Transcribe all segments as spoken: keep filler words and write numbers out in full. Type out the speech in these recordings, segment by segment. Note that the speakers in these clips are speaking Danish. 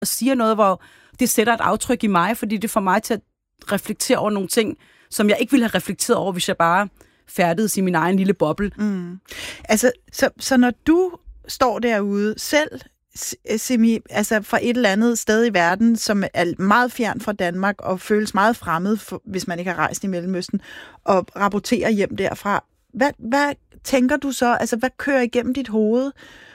og siger noget, hvor det sætter et aftryk i mig, fordi det får mig til at reflektere over nogle ting, som jeg ikke ville have reflekteret over, hvis jeg bare færdedes i min egen lille boble. Mm. Altså, så, så når du står derude selv, Simi, altså fra et eller andet sted i verden, som er meget fjern fra Danmark og føles meget fremmed, for, hvis man ikke har rejst i Mellemøsten, og rapporterer hjem derfra, hvad, hvad tænker du så? Altså, hvad kører igennem dit hoved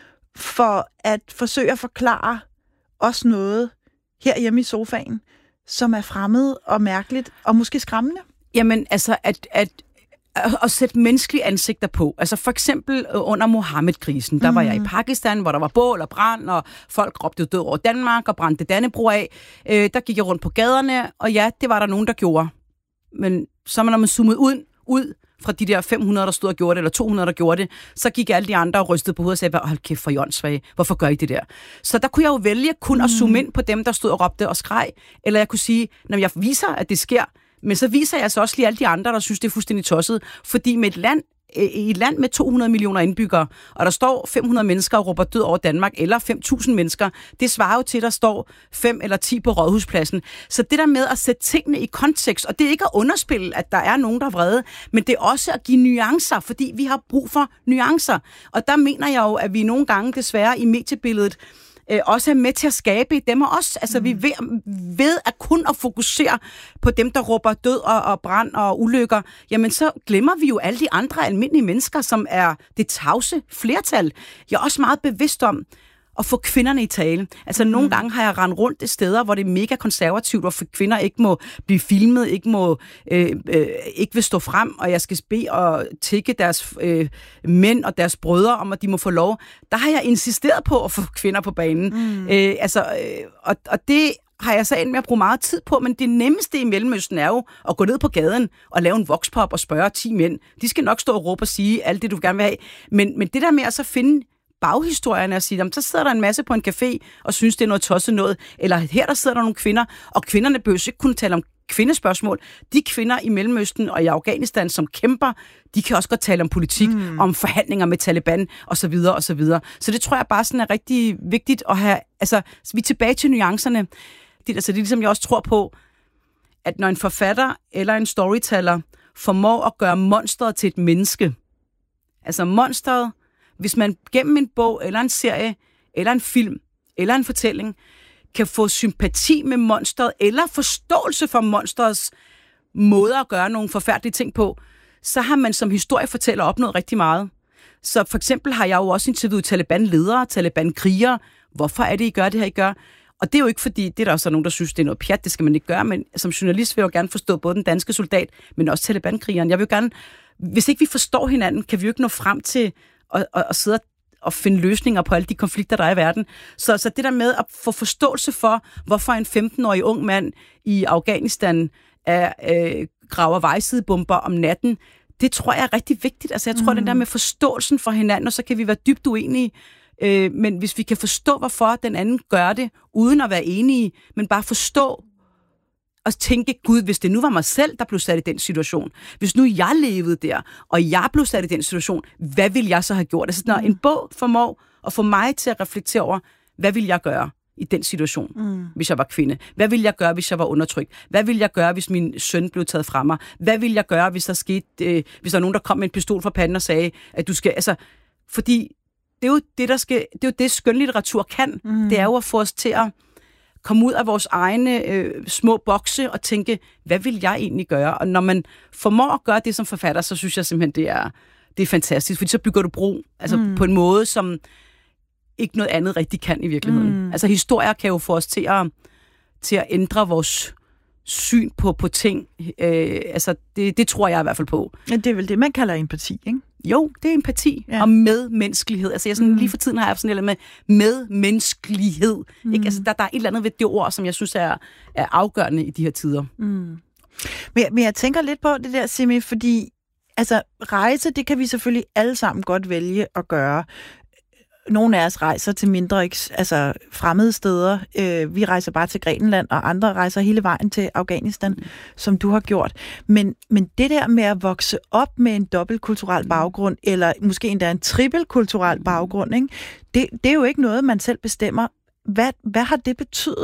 for at forsøge at forklare os noget herhjemme i sofaen, som er fremmed og mærkeligt og måske skræmmende? Jamen, altså, at, at, at sætte menneskelige ansigter på. Altså, for eksempel under Mohammed-krisen, der mm. var jeg i Pakistan, hvor der var bål og brand, og folk råbte død over Danmark og brændte Dannebrog af. Øh, der gik jeg rundt på gaderne, og ja, det var der nogen, der gjorde. Men så når man zoomede ud, ud fra de der fem hundrede, der stod og gjorde det, eller to hundrede, der gjorde det, så gik alle de andre og rystede på hovedet og sagde, hold kæft for jonsvage, hvorfor gør I det der? Så der kunne jeg jo vælge kun mm. at zoome ind på dem, der stod og råbte og skreg, eller jeg kunne sige, når jeg viser, at det sker, men så viser jeg så også lige alle de andre, der synes, det er fuldstændig tosset, fordi med et land, i et land med to hundrede millioner indbyggere, og der står fem hundrede mennesker og råber død over Danmark, eller fem tusind mennesker, det svarer jo til, at der står fem eller ti på Rådhuspladsen. Så det der med at sætte tingene i kontekst, og det er ikke at underspille, at der er nogen, der er vrede, men det er også at give nuancer, fordi vi har brug for nuancer. Og der mener jeg jo, at vi nogle gange desværre i mediebilledet Øh, også er med til at skabe dem og os. Altså, mm. vi ved, ved at kun at fokusere på dem, der råber død og, og brand og ulykker, jamen så glemmer vi jo alle de andre almindelige mennesker, som er det tavse flertal. Jeg er også meget bevidst om at få kvinderne i tale. Altså, mm. nogle gange har jeg rendt rundt i steder, hvor det er mega konservativt, hvor kvinder ikke må blive filmet, ikke må øh, øh, ikke vil stå frem, og jeg skal bede og tække deres øh, mænd og deres brødre om, at de må få lov. Der har jeg insisteret på at få kvinder på banen. Mm. Øh, altså, øh, og, og det har jeg så endt med at bruge meget tid på, men det nemmeste i Mellemøsten er jo at gå ned på gaden og lave en voxpop og spørge ti mænd. De skal nok stå og råbe og sige alt det, du gerne vil have. Men, men det der med at så finde baghistorierne og sige, så sidder der en masse på en café og synes, det er noget tosset noget, eller her der sidder der nogle kvinder, og kvinderne behøver ikke kunne tale om kvindespørgsmål. De kvinder i Mellemøsten og i Afghanistan, som kæmper, de kan også godt tale om politik, mm. om forhandlinger med Taliban, og så videre, og så videre. Så det tror jeg bare sådan er rigtig vigtigt at have, altså, vi er tilbage til nuancerne. Det, altså, det er ligesom, jeg også tror på, at når en forfatter eller en storyteller formår at gøre monsteret til et menneske, altså monsteret, hvis man gennem en bog, eller en serie, eller en film, eller en fortælling, kan få sympati med monsteret, eller forståelse for monsterets måde at gøre nogle forfærdelige ting på, så har man som historiefortæller opnået rigtig meget. Så for eksempel har jeg jo også interviewet Taliban-ledere, Taliban-krigere. Hvorfor er det, I gør det her, I gør? Og det er jo ikke fordi, det er der også nogen, der synes, det er noget pjat, det skal man ikke gøre, men som journalist vil jeg jo gerne forstå både den danske soldat, men også Taliban-krigeren. Jeg vil jo gerne, hvis ikke vi forstår hinanden, kan vi jo ikke nå frem til Og, og, og sidde og finde løsninger på alle de konflikter, der er i verden. Så, så det der med at få forståelse for, hvorfor en femten-årig ung mand i Afghanistan er, øh, graver vejsidebomber om natten, det tror jeg er rigtig vigtigt. Altså jeg tror, mm. den der med forståelsen for hinanden, og så kan vi være dybt uenige, øh, men hvis vi kan forstå, hvorfor den anden gør det, uden at være enige, men bare forstå, og tænke, Gud, hvis det nu var mig selv, der blev sat i den situation, hvis nu jeg levede der, og jeg blev sat i den situation, hvad ville jeg så have gjort? Altså, når en bog formår at få mig til at reflektere over, hvad ville jeg gøre i den situation, mm. hvis jeg var kvinde? Hvad ville jeg gøre, hvis jeg var undertrykt? Hvad ville jeg gøre, hvis min søn blev taget fra mig? Hvad ville jeg gøre, hvis der skete, øh, hvis der var nogen, der kom med en pistol fra panden og sagde, at du skal, altså, fordi det er jo det, der skal, det er jo det, skønlitteratur kan. Mm. Det er jo at få os til at komme ud af vores egne øh, små bokse og tænke, hvad vil jeg egentlig gøre? Og når man formår at gøre det som forfatter, så synes jeg simpelthen, det er, det er fantastisk, fordi så bygger du bro, altså mm. på en måde, som ikke noget andet rigtig kan i virkeligheden. Mm. Altså historier kan jo få os til at, til at ændre vores syn på, på ting. Øh, altså det, det tror jeg i hvert fald på. Ja, det er vel det, man kalder empati, ikke? Jo, det er empati ja. Og medmenneskelighed. Altså jeg sådan, mm. lige for tiden har jeg sådan noget med medmenneskelighed. Mm. Ikke? Altså der, der er et eller andet ved det ord, som jeg synes er, er afgørende i de her tider. Mm. Men, jeg, men jeg tænker lidt på det der, Simi, fordi altså rejse, det kan vi selvfølgelig alle sammen godt vælge at gøre. Nogle af os rejser til mindre altså fremmede steder. Øh, vi rejser bare til Grækenland, og andre rejser hele vejen til Afghanistan, mm. som du har gjort. Men, men det der med at vokse op med en dobbeltkulturel baggrund, eller måske endda en trippelkulturel baggrund, ikke? Det, det er jo ikke noget, man selv bestemmer. hvad, hvad har det betydet